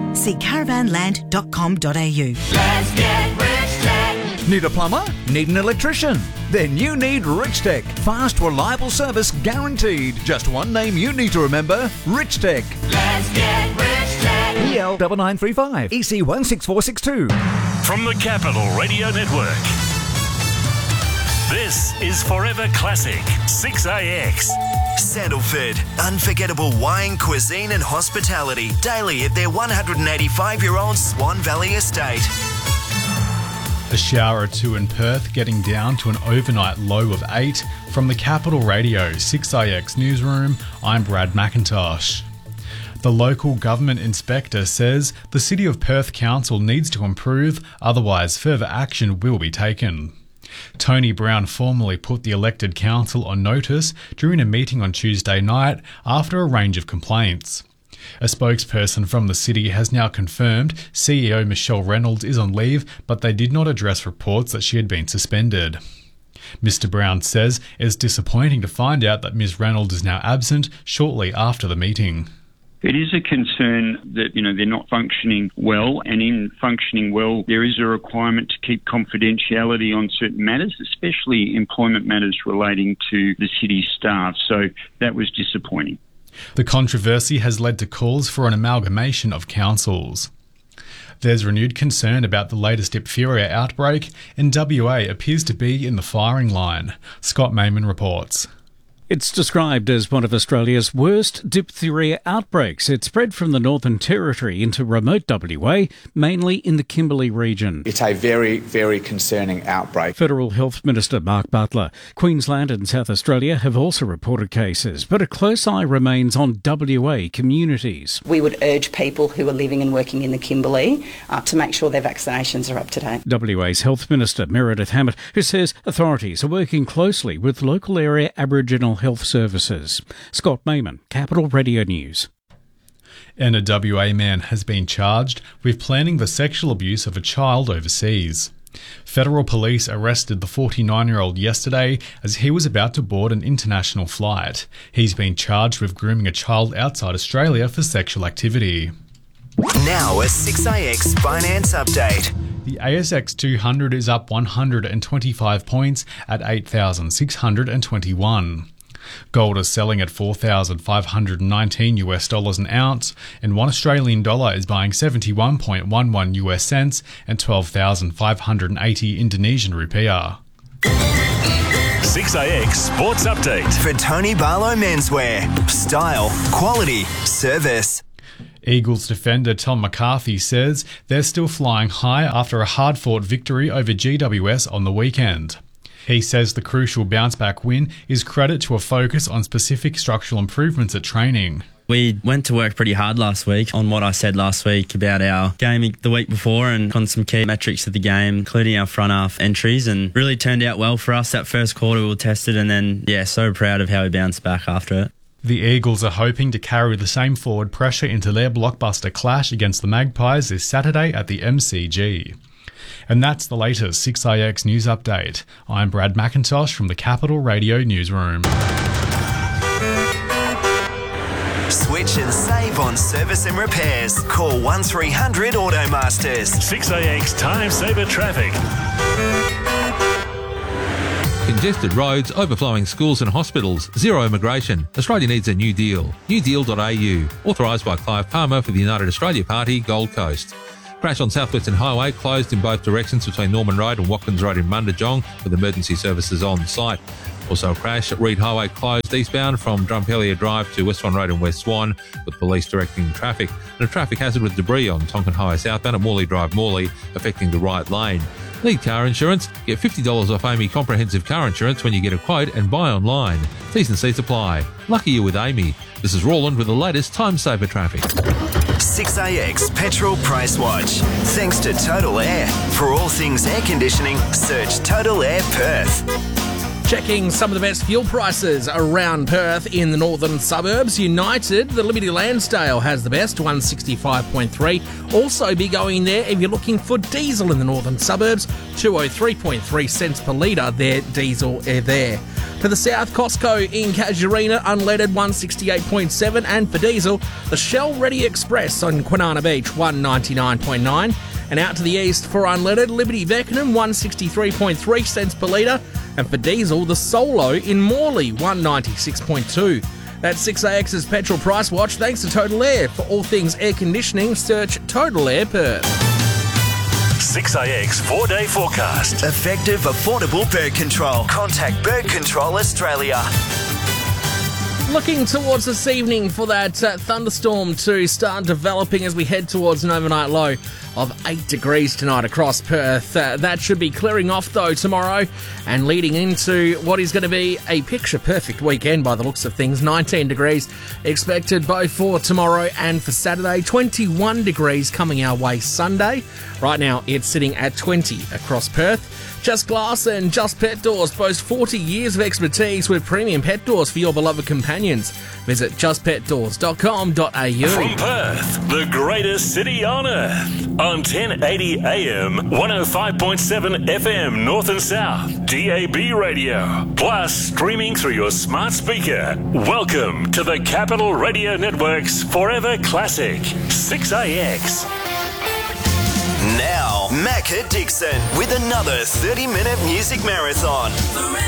See caravanland.com.au. Let's get Rich Tech. Need a plumber? Need an electrician? Then you need Rich Tech. Fast, reliable service guaranteed. Just one name you need to remember: Rich Tech. Let's get Rich Tech. PL 9935 EC 16462. From the Capital Radio Network, this is Forever Classic 6AX. Sandalford, unforgettable wine, cuisine and hospitality daily at their 185-year-old Swan Valley estate. A shower or two in Perth, getting down to an overnight low of 8. From the Capital Radio 6IX newsroom, I'm Brad McIntosh. The local government inspector says the City of Perth Council needs to improve, otherwise further action will be taken. Tony Brown formally put the elected council on notice during a meeting on Tuesday night after a range of complaints. A spokesperson from the city has now confirmed CEO Michelle Reynolds is on leave, but they did not address reports that she had been suspended. Mr. Brown says it's disappointing to find out that Ms. Reynolds is now absent shortly after the meeting. It is a concern that, they're not functioning well, and in functioning well, there is a requirement to keep confidentiality on certain matters, especially employment matters relating to the city staff. So that was disappointing. The controversy has led to calls for an amalgamation of councils. There's renewed concern about the latest diphtheria outbreak, and WA appears to be in the firing line. Scott Mayman reports. It's described as one of Australia's worst diphtheria outbreaks. It spread from the Northern Territory into remote WA, mainly in the Kimberley region. It's a very, very concerning outbreak. Federal Health Minister Mark Butler. Queensland and South Australia have also reported cases, but a close eye remains on WA communities. We would urge people who are living and working in the Kimberley to make sure their vaccinations are up to date. WA's Health Minister Meredith Hammett, who says authorities are working closely with local area Aboriginal health services. Scott Mayman, Capital Radio News. And a WA man has been charged with planning the sexual abuse of a child overseas. Federal police arrested the 49-year-old yesterday as he was about to board an international flight. He's been charged with grooming a child outside Australia for sexual activity. Now a 6AX finance update. The ASX 200 is up 125 points at 8,621. Gold is selling at $4,519 an ounce, and $1 Australian dollar is buying 71.11 US cents and 12,580 Indonesian rupiah. 6AX Sports Update. For Tony Barlow Menswear. Style, quality, service. Eagles defender Tom McCarthy says they're still flying high after a hard-fought victory over GWS on the weekend. He says the crucial bounce-back win is credit to a focus on specific structural improvements at training. We went to work pretty hard last week on what I said last week about our game the week before and on some key metrics of the game, including our front half entries, and really turned out well for us. That first quarter we were tested, and then, so proud of how we bounced back after it. The Eagles are hoping to carry the same forward pressure into their blockbuster clash against the Magpies this Saturday at the MCG. And that's the latest 6IX News Update. I'm Brad McIntosh from the Capital Radio Newsroom. Switch and save on service and repairs. Call 1300 Automasters. 6AX Time Saver Traffic. Congested roads, overflowing schools and hospitals, zero immigration. Australia needs a new deal. newdeal.au. Authorised by Clive Palmer for the United Australia Party, Gold Coast. Crash on South Western Highway, closed in both directions between Norman Road and Watkins Road in Mundajong, with emergency services on site. Also a crash at Reed Highway, closed eastbound from Drumpelia Drive to West Swan Road in West Swan, with police directing traffic. And a traffic hazard with debris on Tonkin Highway southbound at Morley Drive, Morley, affecting the right lane. Need car insurance? Get $50 off Amy Comprehensive Car Insurance when you get a quote and buy online. T's and C's apply. Lucky you with Amy. This is Roland with the latest Time Saver Traffic. 6AX Petrol Price Watch. Thanks to Total Air. For all things air conditioning, search Total Air Perth. Checking some of the best fuel prices around Perth in the northern suburbs. United, the Liberty Lansdale has the best, 165.3. Also be going there if you're looking for diesel in the northern suburbs, 203.3 cents per litre, their diesel there. To the south, Costco in Casuarina, unleaded 168.7, and for diesel, the Shell Ready Express on Kwinana Beach, 199.9. And out to the east for unleaded, Liberty Beckenham, 163.3 cents per litre. And for diesel, the Solo in Morley, 196.2. That's 6AX's petrol price watch, thanks to Total Air. For all things air conditioning, search Total Air Perth. 6AX 4-day forecast. Effective, affordable bird control. Contact Bird Control Australia. Looking towards this evening for that thunderstorm to start developing as we head towards an overnight low of 8 degrees tonight across Perth. That should be clearing off though tomorrow and leading into what is going to be a picture-perfect weekend by the looks of things. 19 degrees expected both for tomorrow and for Saturday. 21 degrees coming our way Sunday. Right now it's sitting at 20 across Perth. Just Glass and Just Pet Doors boast 40 years of expertise with premium pet doors for your beloved companions. Visit justpetdoors.com.au. From Perth, the greatest city on earth, on 1080 AM, 105.7 FM North and South, DAB radio, plus streaming through your smart speaker. Welcome to the Capital Radio Network's Forever Classic, 6AX. Now, Macca Dixon with another 30-minute music marathon.